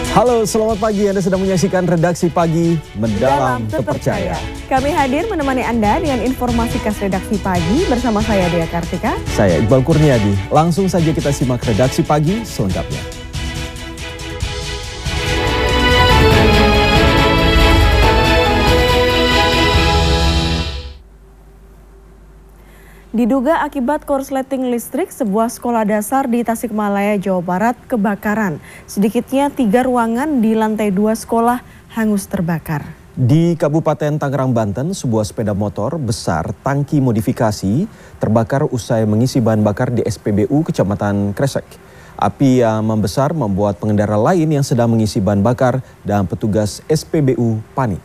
Halo, selamat pagi. Anda sedang menyaksikan Redaksi Pagi Mendalam Terpercaya. Kami hadir menemani Anda dengan informasi khas Redaksi Pagi bersama saya Dea Kartika. Saya Iqbal Kurniadi. Langsung saja kita simak Redaksi Pagi selengkapnya. Diduga akibat korsleting listrik, sebuah sekolah dasar di Tasikmalaya, Jawa Barat kebakaran. Sedikitnya 3 ruangan di lantai 2 sekolah hangus terbakar. Di Kabupaten Tangerang, Banten, sebuah sepeda motor besar tangki modifikasi terbakar usai mengisi bahan bakar di SPBU Kecamatan Kresek. Api yang membesar membuat pengendara lain yang sedang mengisi bahan bakar dan petugas SPBU panik.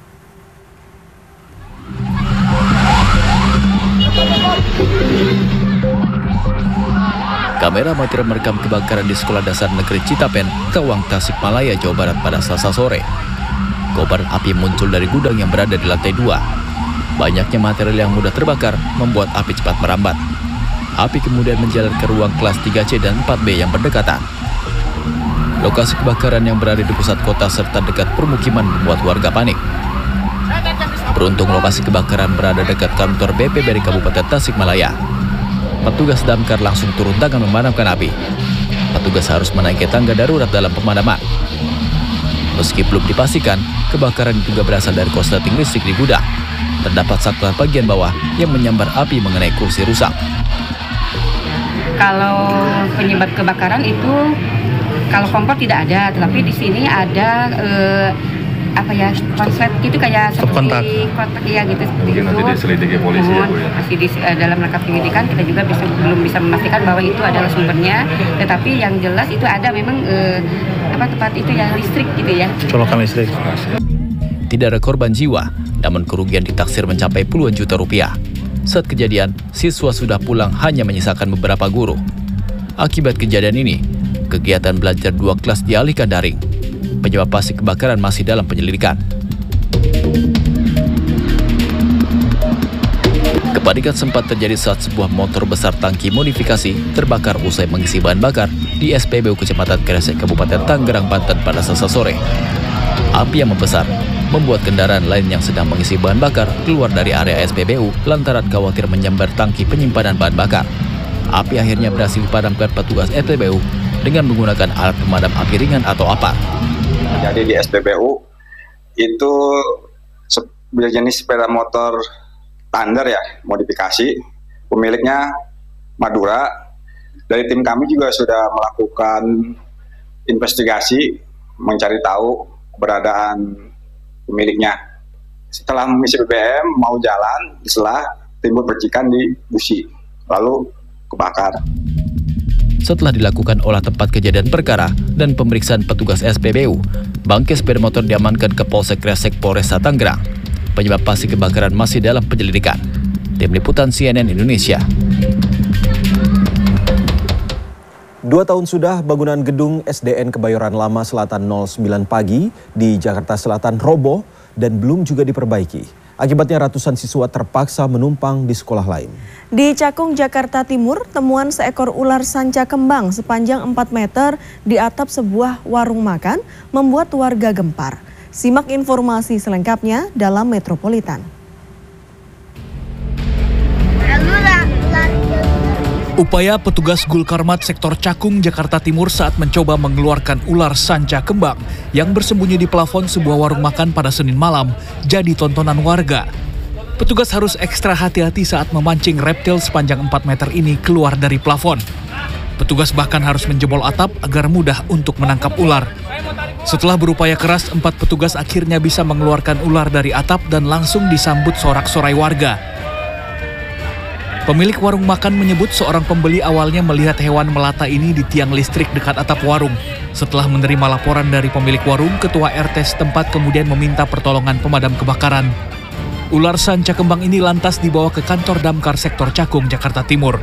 Kamera amatir merekam kebakaran di Sekolah Dasar Negeri Citapen, Cawang, Tasikmalaya, Jawa Barat pada Selasa sore. Kobaran api muncul dari gudang yang berada di lantai 2. Banyaknya material yang mudah terbakar membuat api cepat merambat. Api kemudian menjalar ke ruang kelas 3C dan 4B yang berdekatan. Lokasi kebakaran yang berada di pusat kota serta dekat permukiman membuat warga panik. Beruntung lokasi kebakaran berada dekat kantor BPBD Kabupaten Tasikmalaya. Petugas damkar langsung turun tangan memadamkan api. Petugas harus menaiki tangga darurat dalam pemadaman. Meski belum dipastikan, kebakaran diduga berasal dari korsleting listrik di gudang. Terdapat saklar bagian bawah yang menyambar api mengenai kursi rusak. Kalau penyebab kebakaran itu, kalau kompor tidak ada, tetapi di sini ada konslet gitu kayak kontak ya gitu seperti itu. Nanti diselidiki polisi ya Bu ya. Masih dalam rangka penyelidikan, kita juga belum bisa memastikan bahwa itu adalah sumbernya, tetapi yang jelas itu ada memang tempat itu yang listrik gitu ya. Colokan listrik. Tidak ada korban jiwa, namun kerugian ditaksir mencapai puluhan juta rupiah. Saat kejadian, siswa sudah pulang hanya menyisakan beberapa guru. Akibat kejadian ini, kegiatan belajar 2 kelas dialihkan daring. Penyebab pasti kebakaran masih dalam penyelidikan. Kepanikan sempat terjadi saat sebuah motor besar tangki modifikasi terbakar usai mengisi bahan bakar di SPBU Kecamatan Kresek, Kabupaten Tangerang, Banten pada Selasa sore. Api yang membesar membuat kendaraan lain yang sedang mengisi bahan bakar keluar dari area SPBU lantaran khawatir menyambar tangki penyimpanan bahan bakar. Api akhirnya berhasil dipadamkan petugas SPBU dengan menggunakan alat pemadam api ringan atau APAR. Jadi di SPBU itu jenis sepeda motor Thunder ya, modifikasi. Pemiliknya Madura. Dari tim kami juga sudah melakukan investigasi mencari tahu keberadaan pemiliknya. Setelah mengisi BBM mau jalan, setelah timbul percikan di busi, lalu kebakar. Setelah dilakukan olah tempat kejadian perkara dan pemeriksaan petugas SPBU, bangkai sepeda motor diamankan ke Polsek Kresek Polresta Tangerang. Penyebab pasti kebakaran masih dalam penyelidikan. Tim Liputan CNN Indonesia. 2 tahun sudah bangunan gedung SDN Kebayoran Lama Selatan 09 Pagi di Jakarta Selatan roboh dan belum juga diperbaiki. Akibatnya ratusan siswa terpaksa menumpang di sekolah lain. Di Cakung, Jakarta Timur, temuan seekor ular sanca kembang sepanjang 4 meter di atap sebuah warung makan membuat warga gempar. Simak informasi selengkapnya dalam Metropolitan. Upaya petugas Gulkarmat sektor Cakung, Jakarta Timur saat mencoba mengeluarkan ular sanca kembang yang bersembunyi di plafon sebuah warung makan pada Senin malam jadi tontonan warga. Petugas harus ekstra hati-hati saat memancing reptil sepanjang 4 meter ini keluar dari plafon. Petugas bahkan harus menjebol atap agar mudah untuk menangkap ular. Setelah berupaya keras, 4 petugas akhirnya bisa mengeluarkan ular dari atap dan langsung disambut sorak-sorai warga. Pemilik warung makan menyebut seorang pembeli awalnya melihat hewan melata ini di tiang listrik dekat atap warung. Setelah menerima laporan dari pemilik warung, ketua RT setempat kemudian meminta pertolongan pemadam kebakaran. Ular sanca kembang ini lantas dibawa ke kantor damkar sektor Cakung, Jakarta Timur.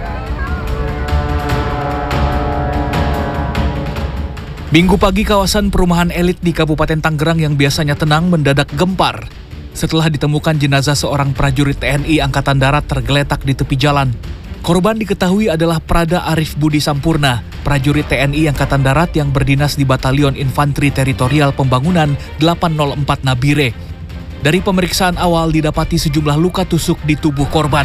Minggu pagi kawasan perumahan elit di Kabupaten Tangerang yang biasanya tenang mendadak gempar setelah ditemukan jenazah seorang prajurit TNI Angkatan Darat tergeletak di tepi jalan. Korban diketahui adalah Prada Arif Budi Sampurna, prajurit TNI Angkatan Darat yang berdinas di Batalion Infanteri Teritorial Pembangunan 804 Nabire. Dari pemeriksaan awal didapati sejumlah luka tusuk di tubuh korban.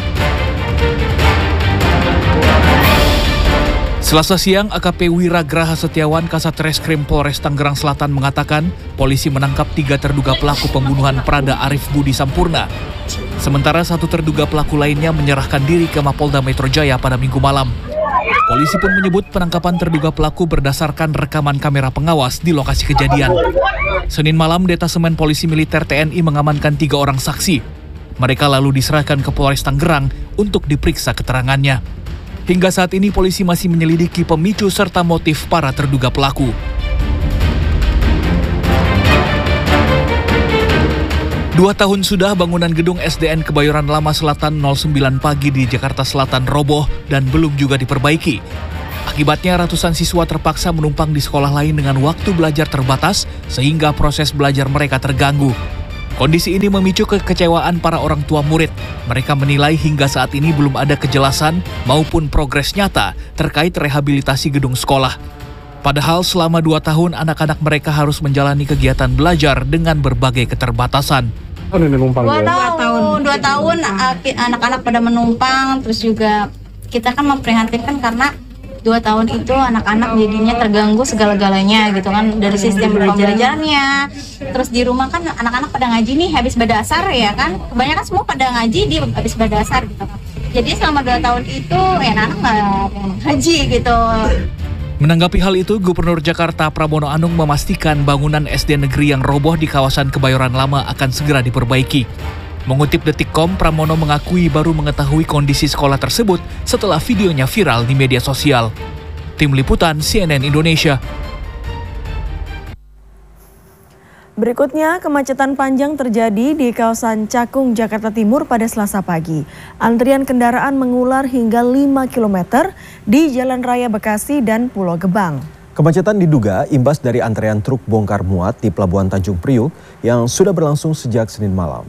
Selasa siang, AKP Wira Graha Setiawan Kasat Reskrim Polres Tangerang Selatan mengatakan polisi menangkap 3 terduga pelaku pembunuhan Prada Arif Budi Sampurna. Sementara 1 terduga pelaku lainnya menyerahkan diri ke Mapolda Metro Jaya pada Minggu malam. Polisi pun menyebut penangkapan terduga pelaku berdasarkan rekaman kamera pengawas di lokasi kejadian. Senin malam, Detasemen Polisi Militer TNI mengamankan 3 orang saksi. Mereka lalu diserahkan ke Polres Tangerang untuk diperiksa keterangannya. Hingga saat ini polisi masih menyelidiki pemicu serta motif para terduga pelaku. Dua tahun sudah bangunan gedung SDN Kebayoran Lama Selatan 09 pagi di Jakarta Selatan roboh dan belum juga diperbaiki. Akibatnya ratusan siswa terpaksa menumpang di sekolah lain dengan waktu belajar terbatas sehingga proses belajar mereka terganggu. Kondisi ini memicu kekecewaan para orang tua murid. Mereka menilai hingga saat ini belum ada kejelasan maupun progres nyata terkait rehabilitasi gedung sekolah. Padahal selama 2 tahun anak-anak mereka harus menjalani kegiatan belajar dengan berbagai keterbatasan. 2 tahun anak-anak pada menumpang, terus juga kita kan memprihatinkan karena 2 tahun itu anak-anak jadinya terganggu segala-galanya gitu kan, dari sistem pembelajarannya. Terus di rumah kan anak-anak pada ngaji nih habis badasar ya kan, kebanyakan semua pada ngaji di habis badasar gitu. Jadi selama 2 tahun itu anak-anak nggak ngaji gitu. Menanggapi hal itu, Gubernur Jakarta Pramono Anung memastikan bangunan SD negeri yang roboh di kawasan Kebayoran Lama akan segera diperbaiki. Mengutip Detikcom, Pramono mengakui baru mengetahui kondisi sekolah tersebut setelah videonya viral di media sosial. Tim Liputan CNN Indonesia. Berikutnya, kemacetan panjang terjadi di kawasan Cakung, Jakarta Timur pada Selasa pagi. Antrian kendaraan mengular hingga 5 km di Jalan Raya Bekasi dan Pulau Gebang. Kemacetan diduga imbas dari antrean truk bongkar muat di Pelabuhan Tanjung Priuk yang sudah berlangsung sejak Senin malam.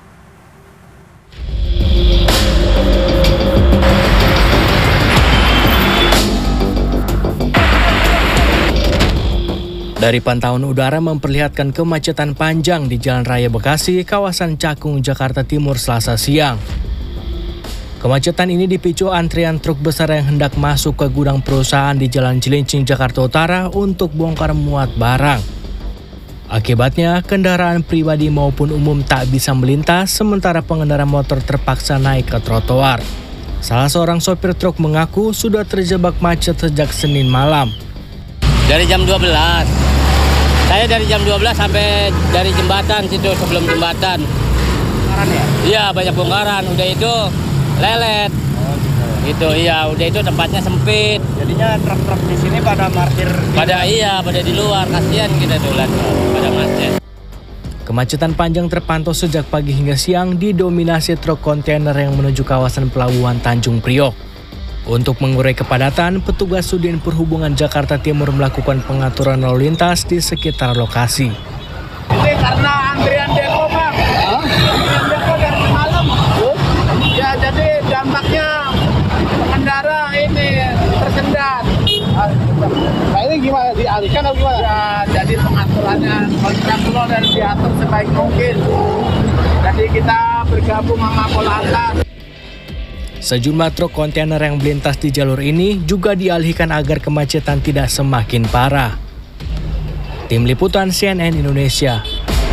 Dari pantauan udara memperlihatkan kemacetan panjang di Jalan Raya Bekasi, kawasan Cakung, Jakarta Timur Selasa siang. Kemacetan ini dipicu antrian truk besar yang hendak masuk ke gudang perusahaan di Jalan Cilincing, Jakarta Utara untuk bongkar muat barang. Akibatnya, kendaraan pribadi maupun umum tak bisa melintas, sementara pengendara motor terpaksa naik ke trotoar. Salah seorang sopir truk mengaku sudah terjebak macet sejak Senin malam. Dari jam 12. Saya dari jam 12 sampai dari jembatan situ, sebelum jembatan. Bongkaran ya? Iya, banyak bongkaran. Udah itu lelet. Oh, gitu. Iya, udah itu tempatnya sempit. Jadinya truk-truk di sini pada parkir. Pada di luar. Kasihan kita tuh lihat pada macet. Kemacetan panjang terpantau sejak pagi hingga siang didominasi truk kontainer yang menuju kawasan Pelabuhan Tanjung Priok. Untuk mengurai kepadatan, petugas Sudin Perhubungan Jakarta Timur melakukan pengaturan lalu lintas di sekitar lokasi. Ini karena antrian depo, Pak. Antrian depo dari malam. Ya, jadi dampaknya pengendara ini tersendat. Nah, ini gimana? Dialihkan atau gimana? Ya, jadi pengaturannya kontraflow dan diatur sebaik mungkin. Jadi kita bergabung sama Polantas. Sejumlah truk kontainer yang melintas di jalur ini juga dialihkan agar kemacetan tidak semakin parah. Tim Liputan CNN Indonesia.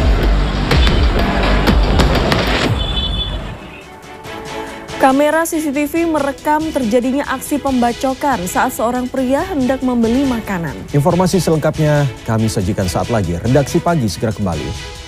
Kamera CCTV merekam terjadinya aksi pembacokan saat seorang pria hendak membeli makanan. Informasi selengkapnya kami sajikan saat lagi. Redaksi Pagi segera kembali.